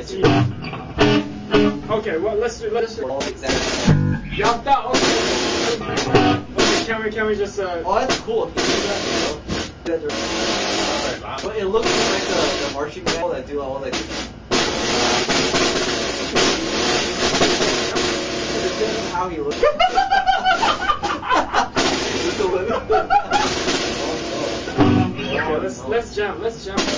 It's okay. Well, let's do. Yapta. Okay. Can we just? Oh, that's cool. But it looks like the marching band that do all that. How he looks. Okay, let's jam.